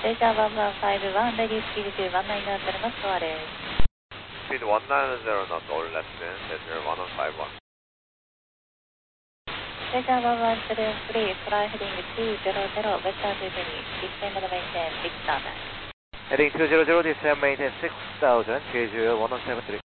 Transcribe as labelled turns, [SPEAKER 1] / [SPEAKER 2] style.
[SPEAKER 1] Delta 1151, ready speed to 190 knots, ORS.
[SPEAKER 2] Speed 190 knots or less than Delta 1151.
[SPEAKER 1] Delta 1173, fly heading 200, western 220, descend and maintain 6000.
[SPEAKER 3] Heading 200, descend maintain 6000, Jeju 1173.